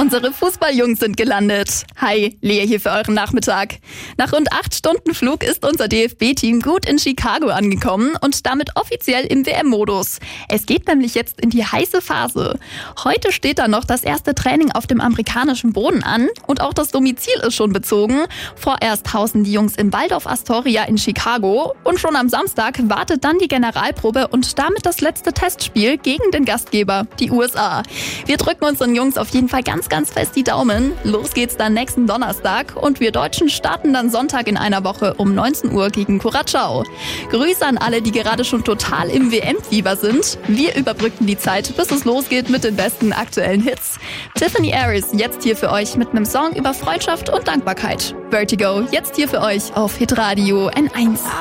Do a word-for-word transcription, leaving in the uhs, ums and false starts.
Unsere Fußballjungs sind gelandet. Hi, Lea hier für euren Nachmittag. Nach rund acht Stunden Flug ist unser D F B-Team gut in Chicago angekommen und damit offiziell im W M-Modus. Es geht nämlich jetzt in die heiße Phase. Heute steht da noch das erste Training auf dem amerikanischen Boden an und auch das Domizil ist schon bezogen. Vorerst hausen die Jungs im Waldorf Astoria in Chicago und schon am Samstag wartet dann die Generalprobe und damit das letzte Testspiel gegen den Gastgeber, die U S A. Wir drücken unseren Jungs auf jeden Fall ganz, ganz fest die Daumen. Los geht's dann nächsten Donnerstag und wir Deutschen starten dann Sonntag in einer Woche um neunzehn Uhr gegen Curaçao. Grüße an alle, die gerade schon total im W M-Fieber sind. Wir überbrücken die Zeit, bis es losgeht mit den besten aktuellen Hits. Tiffany Harris jetzt hier für euch mit einem Song über Freundschaft und Dankbarkeit. Vertigo jetzt hier für euch auf Hitradio N eins.